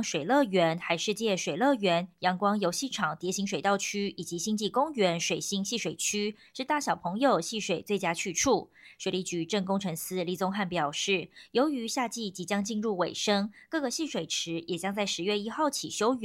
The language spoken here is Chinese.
像水乐园、海世界水乐园、阳光游戏场蝶形水道区以及星际公园水星戏水区，是大小朋友戏水最佳去处。水利局正工程司李宗翰表示，由于夏季即将进入尾声，各个戏水池也将在10月1号起休园。